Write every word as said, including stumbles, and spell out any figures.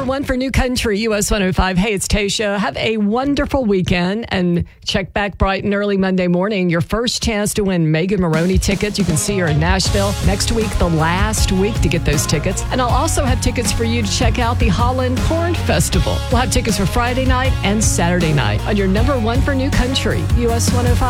one for New Country, U S one oh five. Hey, it's Tasha. Have a wonderful weekend and check back bright and early Monday morning. Your first chance to win Megan Maroney tickets. You can see her in Nashville next week, the last week to get those tickets. And I'll also have tickets for you to check out the Holland Corn Festival. We'll have tickets for Friday night and Saturday night on your number one for New Country, U S one oh five.